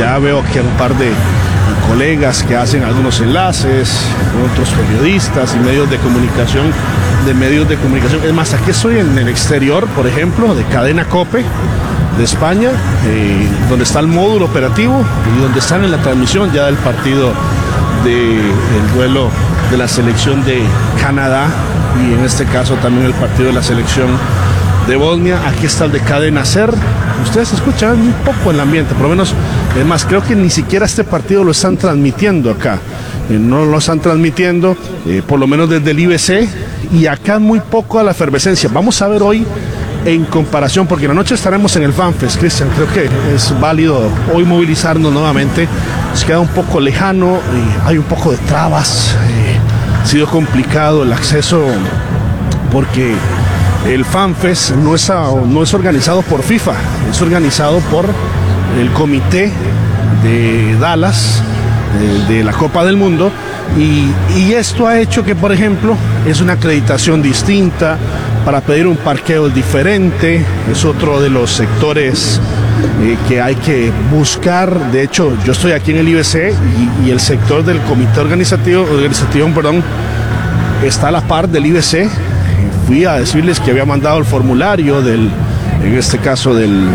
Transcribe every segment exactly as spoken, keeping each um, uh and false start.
ya veo aquí un par de colegas que hacen algunos enlaces, otros periodistas y medios de comunicación, de medios de comunicación. Es más, aquí estoy en el exterior, por ejemplo, de Cadena Cope de España, eh, donde está el módulo operativo y donde están en la transmisión ya del partido del duelo de la selección de Canadá y en este caso también el partido de la selección de Bosnia. Aquí está el de Cadena Ser. Ustedes escuchan un poco el ambiente, por lo menos, es más, creo que ni siquiera este partido lo están transmitiendo acá, eh, no lo están transmitiendo, eh, por lo menos desde el I B C, y acá muy poco a la efervescencia. Vamos a ver hoy en comparación, porque en la noche estaremos en el FanFest, Cristian, creo que es válido hoy movilizarnos nuevamente, nos queda un poco lejano, eh, hay un poco de trabas, eh, ha sido complicado el acceso porque el FanFest no es, no es organizado por FIFA, es organizado por el comité de Dallas, de, de la Copa del Mundo, y, y esto ha hecho que, por ejemplo, es una acreditación distinta, para pedir un parqueo diferente, es otro de los sectores eh, que hay que buscar. De hecho, yo estoy aquí en el I B C y, y el sector del comité organizativo, organizativo perdón, está a la par del I B C. Fui a decirles que había mandado el formulario del, en este caso del,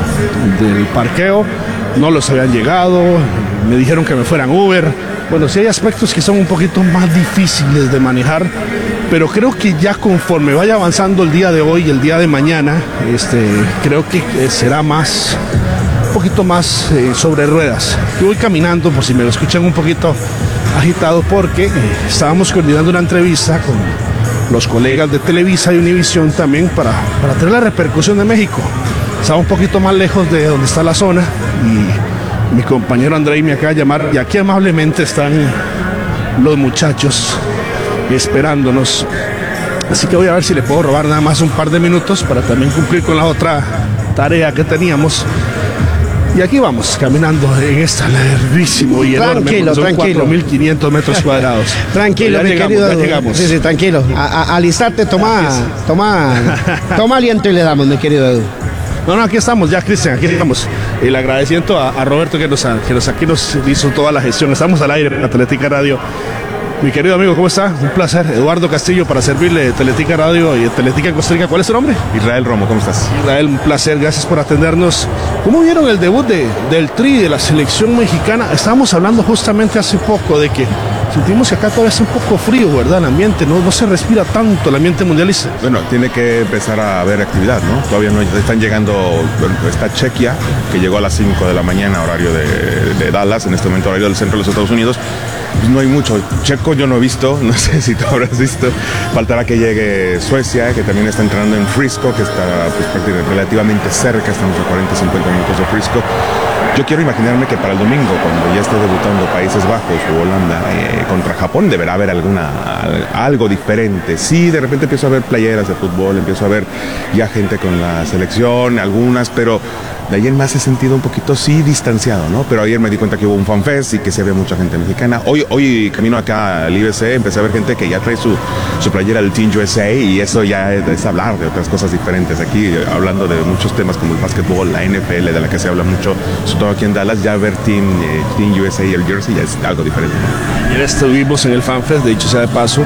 del parqueo, no los habían llegado, me dijeron que me fueran Uber. Bueno, sí hay aspectos que son un poquito más difíciles de manejar, pero creo que ya conforme vaya avanzando el día de hoy y el día de mañana, este, creo que será más, un poquito más eh, sobre ruedas. Yo voy caminando, por si me lo escuchan un poquito agitado, porque eh, estábamos coordinando una entrevista con los colegas de Televisa y Univisión también para, para tener la repercusión de México. Estaba un poquito más lejos de donde está la zona y mi compañero Andrei me acaba de llamar y aquí amablemente están los muchachos esperándonos. Así que voy a ver si le puedo robar nada más un par de minutos para también cumplir con la otra tarea que teníamos. Y aquí vamos, caminando en esta larguísimo y enorme, tranquilo, son tranquilo. cuatro mil quinientos metros cuadrados. Tranquilo, ya mi llegamos, querido. ya llegamos. Sí, sí, tranquilo. A, a, alistate, toma, toma, toma aliento y le damos, mi querido Edu. No, no, aquí estamos ya, Cristian, aquí estamos. El agradecimiento a, a Roberto que nos, que nos aquí nos hizo toda la gestión. Estamos al aire en Atlética Radio. Mi querido amigo, ¿cómo está? Un placer. Eduardo Castillo para servirle de Teletica Radio y de Teletica en Costa Rica. ¿Cuál es su nombre? Israel Romo, ¿cómo estás? Israel, un placer, gracias por atendernos. ¿Cómo vieron el debut de, del Tri, de la selección mexicana? Estábamos hablando justamente hace poco de que sentimos que acá todavía está un poco frío, ¿verdad? El ambiente, no, no se respira tanto el ambiente mundialista. Bueno, tiene que empezar a haber actividad, ¿no? Todavía no están llegando, bueno, está Chequia, que llegó a las cinco de la mañana, horario de, de Dallas, en este momento horario del centro de los Estados Unidos. Pues no hay mucho. Checo yo no he visto, no sé si tú habrás visto. Faltará que llegue Suecia, que también está entrando en Frisco, que está pues, prácticamente relativamente cerca, estamos a cuarenta a cincuenta minutos de Frisco. Yo quiero imaginarme que para el domingo, cuando ya esté debutando Países Bajos o Holanda eh, contra Japón, deberá haber alguna algo diferente. Sí, de repente empiezo a ver playeras de fútbol, empiezo a ver ya gente con la selección, algunas, pero de ahí en más he sentido un poquito, sí, distanciado, ¿no? Pero ayer me di cuenta que hubo un fanfest y que se ve mucha gente mexicana. Hoy, hoy camino acá al I B C, empecé a ver gente que ya trae su, su playera del Team U S A y eso ya es, es hablar de otras cosas diferentes. Aquí hablando de muchos temas como el básquetbol, la N F L, de la que se habla mucho, sobre todo aquí en Dallas, ya ver Team, eh, Team U S A y el jersey ya es algo diferente. Ayer estuvimos en el FanFest, de dicho sea de paso,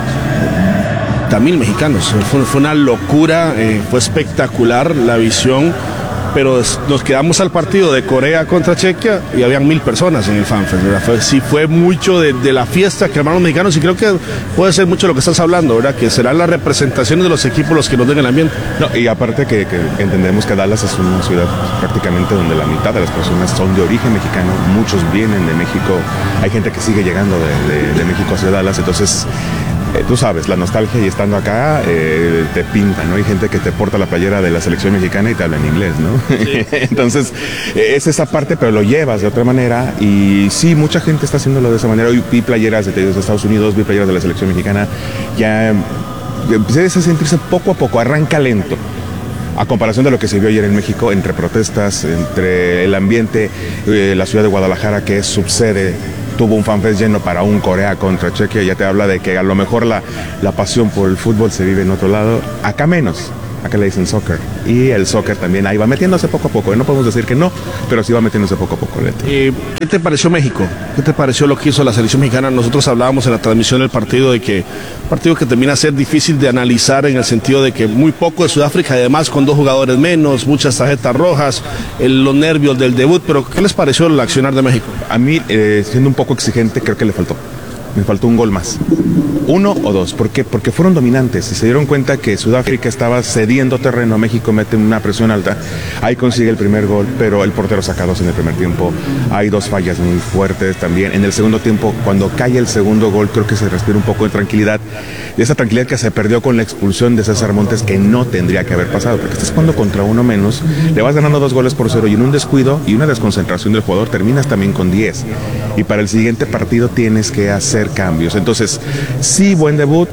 también mexicanos. Fue, fue una locura, eh, fue espectacular la visión. Pero nos quedamos al partido de Corea contra Chequia y habían mil personas en el FanFest, ¿verdad? Fue, sí fue mucho de, de la fiesta que armaron los mexicanos y creo que puede ser mucho lo que estás hablando, ¿verdad? Que serán las representaciones de los equipos los que nos den el ambiente. No, y aparte que, que entendemos que Dallas es una ciudad prácticamente donde la mitad de las personas son de origen mexicano, muchos vienen de México, hay gente que sigue llegando de, de, de México hacia Dallas, entonces... Eh, tú sabes, la nostalgia y estando acá eh, te pinta, ¿no? Hay gente que te porta la playera de la selección mexicana y te habla en inglés, ¿no? Sí. Entonces, eh, es esa parte, pero lo llevas de otra manera y sí, mucha gente está haciéndolo de esa manera. Hoy vi playeras de, de Estados Unidos, vi playeras de la selección mexicana, ya empecé a sentirse poco a poco, arranca lento. A comparación de lo que se vio ayer en México, entre protestas, entre el ambiente, eh, la ciudad de Guadalajara, que es subsede, tuvo un fanfest lleno para un Corea contra Chequia, ya te habla de que a lo mejor la, la pasión por el fútbol se vive en otro lado, acá menos. acá le dicen soccer, y el soccer también ahí va metiéndose poco a poco, no podemos decir que no, pero sí va metiéndose poco a poco. Eh, ¿Qué te pareció México? ¿Qué te pareció lo que hizo la selección mexicana? Nosotros hablábamos en la transmisión del partido de que un partido que termina a ser difícil de analizar en el sentido de que muy poco de Sudáfrica, además con dos jugadores menos, muchas tarjetas rojas, el, los nervios del debut, pero ¿qué les pareció el accionar de México? A mí, eh, siendo un poco exigente, creo que le faltó. Me faltó un gol más. Uno o dos. ¿Por qué? Porque fueron dominantes y se dieron cuenta que Sudáfrica estaba cediendo terreno. México mete una presión alta. Ahí consigue el primer gol, pero el portero saca dos en el primer tiempo. Hay dos fallas muy fuertes también. En el segundo tiempo, cuando cae el segundo gol, creo que se respira un poco de tranquilidad. Y esa tranquilidad que se perdió con la expulsión de César Montes, que no tendría que haber pasado, porque estás jugando contra uno menos, le vas ganando dos goles por cero y en un descuido y una desconcentración del jugador terminas también con diez. Y para el siguiente partido tienes que hacer cambios. Entonces, sí, buen debut,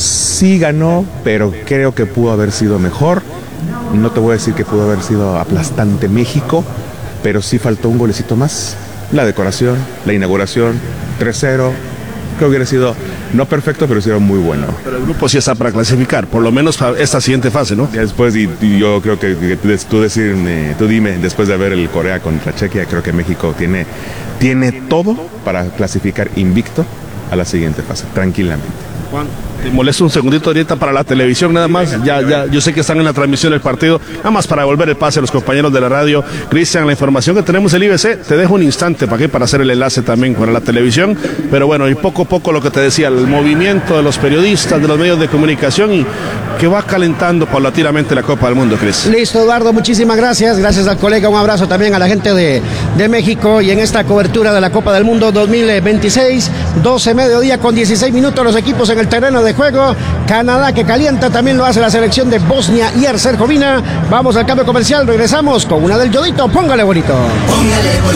sí ganó, pero creo que pudo haber sido mejor. No te voy a decir que pudo haber sido aplastante México, pero sí faltó un golecito más. La decoración, la inauguración, tres cero, creo que hubiera sido no perfecto, pero sí era muy bueno. Pero el grupo sí está para clasificar, por lo menos para esta siguiente fase, ¿no? Ya después, y, y yo creo que, que tú, decirme, tú dime, después de ver el Corea contra Chequia, creo que México tiene, tiene todo para clasificar invicto a la siguiente fase, tranquilamente. Juan, te molesto un segundito ahorita para la televisión nada más, ya, ya, yo sé que están en la transmisión del partido, nada más para devolver el pase a los compañeros de la radio. Cristian, la información que tenemos del I B C, te dejo un instante para qué, para hacer el enlace también con la televisión, pero bueno, y poco a poco lo que te decía, el movimiento de los periodistas, de los medios de comunicación, y que va calentando paulatinamente la Copa del Mundo, Cris. Listo, Eduardo, muchísimas gracias, gracias al colega, un abrazo también a la gente de, de México, y en esta cobertura de la Copa del Mundo dos mil veintiséis, doce mediodía con dieciséis minutos, los equipos en el terreno de juego. Canadá que calienta, también lo hace la selección de Bosnia y Herzegovina. Vamos al cambio comercial, regresamos con una del Yodito, póngale bonito. Póngale bonito.